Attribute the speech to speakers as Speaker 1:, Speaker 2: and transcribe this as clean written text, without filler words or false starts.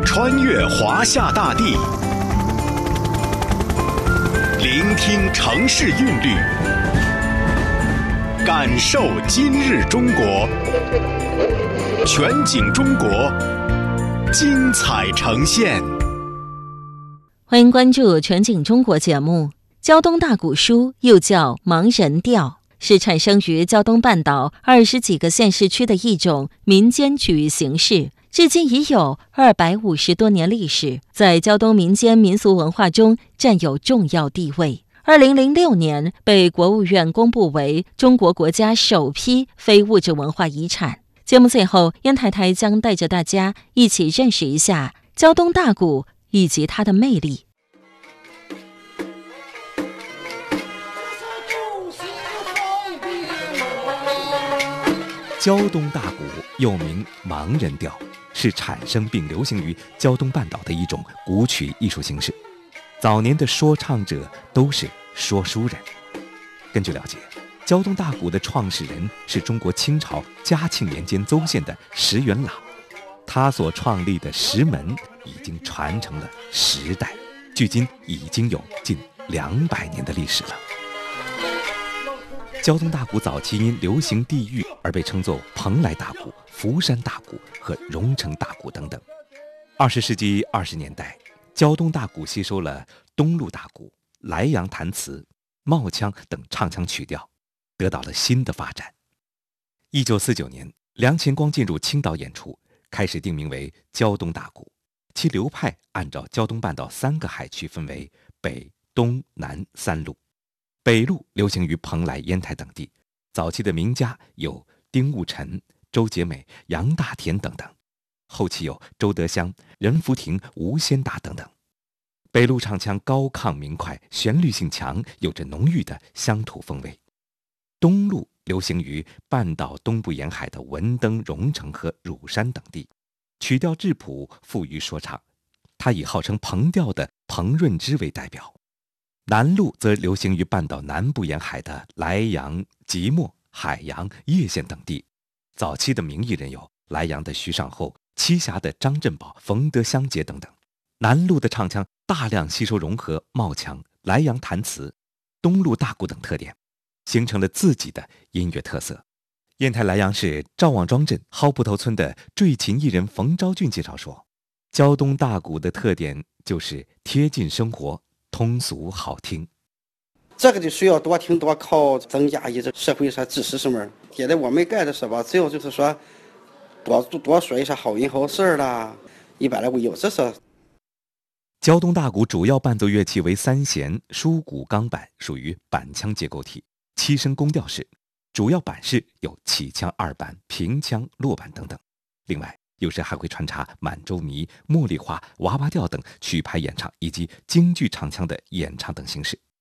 Speaker 1: 穿越华夏大地，聆听城市韵律，感受今日中国。全景中国，精彩呈现。
Speaker 2: 欢迎关注全景中国节目。胶东大鼓书又叫盲人调，是产生于胶东半岛20几个县市区的一种民间曲艺形式，至今已有250多年历史，在胶东民间民俗文化中占有重要地位。2006年被国务院公布为中国国家首批非物质文化遗产。节目最后，燕太太将带着大家一起认识一下胶东大鼓以及它的魅力。
Speaker 3: 胶东大鼓又名盲人调，是产生并流行于胶东半岛的一种古曲艺术形式。早年的说唱者都是说书人。根据了解，胶东大鼓的创始人是中国清朝嘉庆年间邹县的石元朗，他所创立的石门已经传承了10代，距今已经有近200年的历史了。胶东大鼓早期因流行地域而被称作蓬莱大鼓、福山大鼓和荣成大鼓等等。20世纪20年代，胶东大鼓吸收了东路大鼓、莱阳弹词、帽腔等唱腔曲调，得到了新的发展。1949年，梁乾光进入青岛演出，开始定名为胶东大鼓，其流派按照胶东半岛3个海区分为北、东、南3路。北路流行于蓬莱、烟台等地，早期的名家有丁务臣、周杰美、杨大田等等，后期有周德香、任福廷、吴先达等等。北路唱腔高亢明快，旋律性强，有着浓郁的乡土风味。东路流行于半岛东部沿海的文登、荣成和乳山等地，曲调质朴，富于说唱。它以号称蓬调的彭润之为代表。南路则流行于半岛南部沿海的莱阳、即墨、海洋、叶县等地。早期的名艺人有莱阳的徐尚厚、栖霞的张振宝、冯德香杰等等。南路的唱腔大量吸收融合帽腔、莱阳弹词、东路大鼓等特点，形成了自己的音乐特色。烟台莱阳市赵望庄镇蒿铺头村的坠琴艺人冯昭俊介绍说，胶东大鼓的特点就是贴近生活，通俗好听。
Speaker 4: 这个就需要多听多考，增加一些社会上知识什么。现在我没干的是吧，只有就是说多说一些好人好事啦，一般来我有这是。
Speaker 3: 胶东大鼓主要伴奏乐器为3弦、书鼓、钢板，属于板腔结构体，7声宫调式，主要板式有起腔2板、平腔、落板等等。另外有时还会穿插满洲迷、茉莉花、娃娃调等曲牌演唱，以及京剧唱腔的演唱等形式。